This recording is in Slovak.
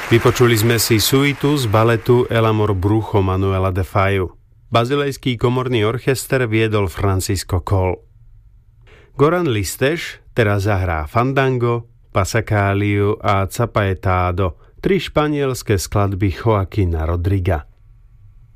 Vypočuli sme si suitu z baletu El amor brujo Manuela de Falla. Bazilejský komorný orchester viedol Francisco Coll. Goran Listeš teraz zahrá Fandango, Pasacalio a Zapaetado, tri španielske skladby Joaquina Rodriga.